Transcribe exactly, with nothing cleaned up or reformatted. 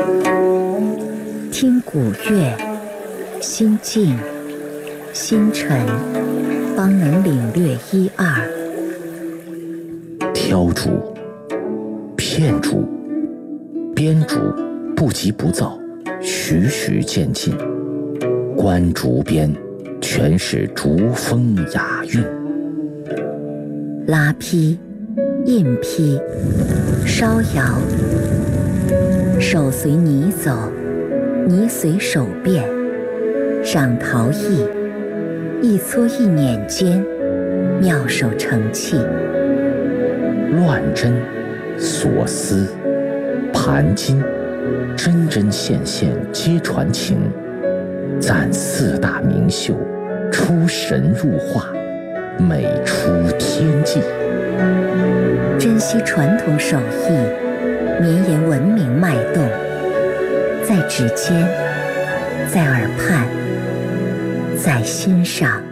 听古乐，心静心沉，方能领略一二。 挑煮、片煮、煸煮，不急不躁，徐徐渐进。观竹边，全是竹风雅韵。 拉坯、印坯、烧窑，手随泥走，泥随手变。上陶艺，一搓一捻间，妙手成器。 乱针、锁丝、盘金，针针线线皆传情。赞四大名秀，出神入化，美出天际。 珍惜传统手艺，绵延文明脉动，在指尖，在耳畔，在心上。